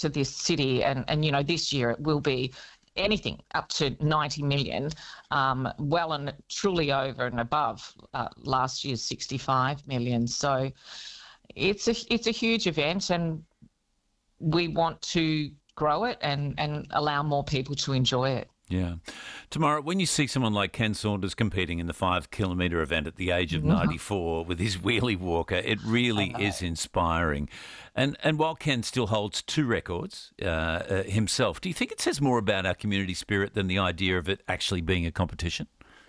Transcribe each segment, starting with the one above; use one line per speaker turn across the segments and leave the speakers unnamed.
to this city, and this year it will be anything up to 90 million, well and truly over and above last year's 65 million. So it's a huge event, and we want to grow it and allow more people to enjoy it.
Yeah. Tamara, when you see someone like Ken Saunders competing in the 5 kilometre event at the age of 94 with his wheelie walker, it really is inspiring. And while Ken still holds 2 records himself, do you think it says more about our community spirit than the idea of it actually being a competition?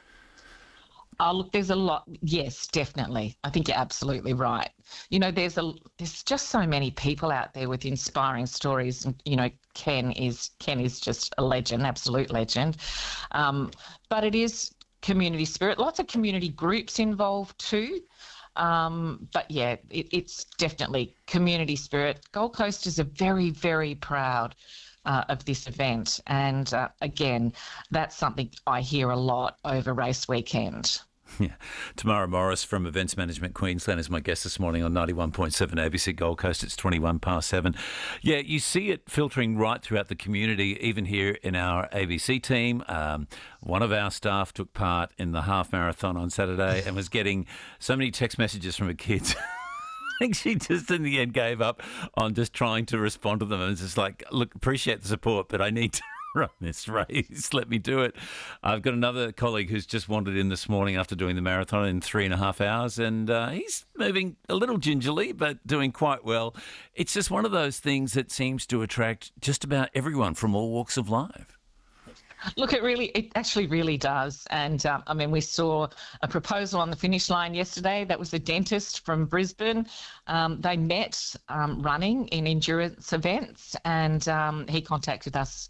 Oh, look, there's a lot. Yes, definitely. I think you're absolutely right. There's just so many people out there with inspiring stories. And, Ken is just a legend, absolute legend. But it is community spirit. Lots of community groups involved too. But yeah, it's definitely community spirit. Gold Coasters are very, very proud of this event. And again, that's something I hear a lot over race weekend.
Yeah. Tamara Morris from Events Management Queensland is my guest this morning on 91.7 ABC Gold Coast. It's 7:21. Yeah, you see it filtering right throughout the community, even here in our ABC team. One of our staff took part in the half marathon on Saturday and was getting so many text messages from her kids. I think she just in the end gave up on just trying to respond to them, and it's just like, look, appreciate the support, but I need to run this race. Let me do it. I've got another colleague who's just wandered in this morning after doing the marathon in 3.5 hours, and he's moving a little gingerly, but doing quite well. It's just one of those things that seems to attract just about everyone from all walks of life.
Look, it actually really does. And, we saw a proposal on the finish line yesterday. That was a dentist from Brisbane. They met running in endurance events, and he contacted us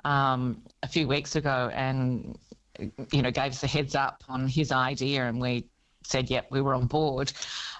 a few weeks ago and, gave us a heads up on his idea, and we said, yep, we were on board.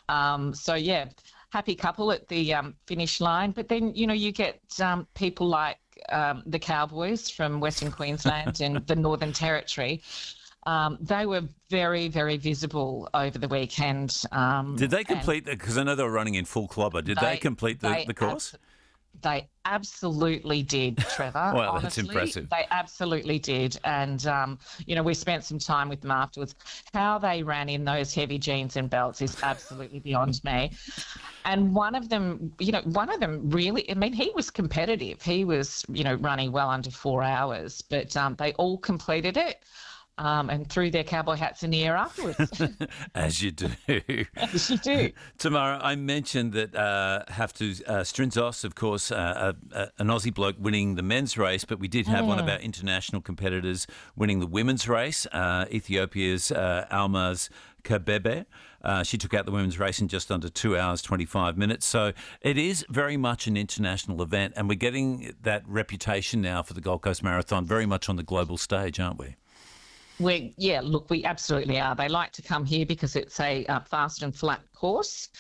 Happy couple at the finish line. But then, you get people like the Cowboys from Western Queensland and the Northern Territory. They were very, very visible over the weekend.
Did they complete that? Because I know they were running in full clobber. Did they complete the course?
They absolutely did, Trevor.
Well,
honestly,
that's impressive.
They absolutely did. And, we spent some time with them afterwards. How they ran in those heavy jeans and belts is absolutely beyond me. And one of them really, he was competitive. He was, running well under 4 hours, but they all completed it. And threw their cowboy hats in the air afterwards.
As you do.
As you do.
Tamara, I mentioned that Strinzos, of course, an Aussie bloke winning the men's race, but we did have one of our international competitors winning the women's race, Ethiopia's Almaz Kabebe. She took out the women's race in just under 2 hours, 25 minutes. So it is very much an international event, and we're getting that reputation now for the Gold Coast Marathon very much on the global stage, aren't we?
We absolutely are. They like to come here because it's a fast and flat course,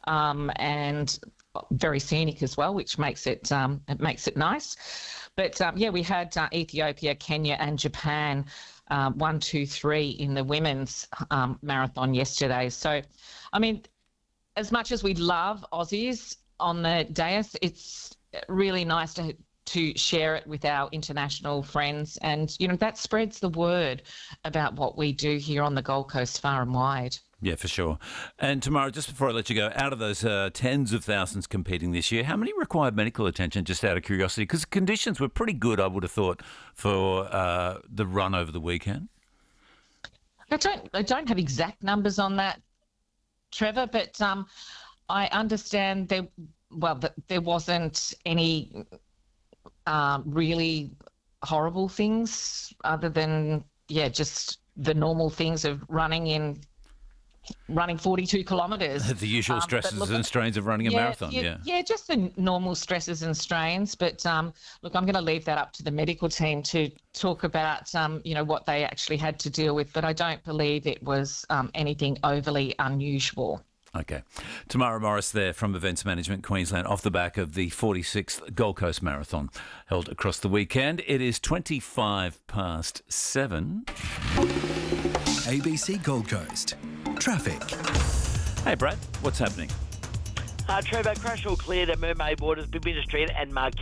and very scenic as well, which makes it nice. But we had Ethiopia, Kenya, and Japan 1, 2, 3 in the women's marathon yesterday. So, as much as we love Aussies on the dais, it's really nice to share it with our international friends, and that spreads the word about what we do here on the Gold Coast far and wide.
Yeah, for sure. And Tamara, just before I let you go, out of those tens of thousands competing this year, how many required medical attention, just out of curiosity? Because conditions were pretty good, I would have thought, for the run over the weekend.
I don't have exact numbers on that, Trevor, but I understand there wasn't any really horrible things other than just the normal things of running 42 kilometres.
The usual stresses and strains of running a marathon.
Yeah, just the normal stresses and strains. But look, I'm going to leave that up to the medical team to talk about what they actually had to deal with, but I don't believe it was anything overly unusual.
Okay. Tamara Morris there from Events Management Queensland, off the back of the 46th Gold Coast Marathon held across the weekend. It is 7:25.
ABC Gold Coast. Traffic.
Hey, Brad, what's happening?
Trevor, crash all cleared at Mermaid Waters, Bibina Street and Marquette.